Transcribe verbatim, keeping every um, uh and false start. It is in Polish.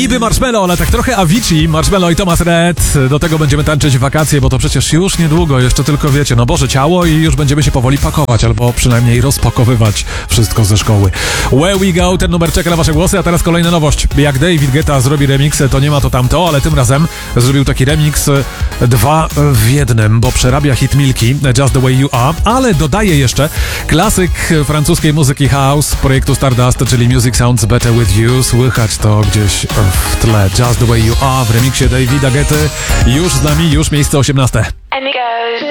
Niby Marshmello, ale tak trochę Avicii, Marshmello i Thomas Rhett. Do tego będziemy tańczyć w wakacje, bo to przecież już niedługo, jeszcze tylko wiecie, no Boże ciało i już będziemy się powoli pakować, albo przynajmniej rozpakowywać wszystko ze szkoły. Where we go, ten numer czeka na wasze głosy, a teraz kolejna nowość. Jak David Guetta zrobi remix, to nie ma to tamto, ale tym razem zrobił taki remix dwa w jednym, bo przerabia hit Milki, Just the Way You Are, ale dodaje jeszcze klasyk francuskiej muzyki house projektu Stardust, czyli Music Sounds Better With You. Słychać to gdzieś w tle. Just the Way You Are w remiksie Davida Guetty. Już z nami, już miejsce osiemnaste.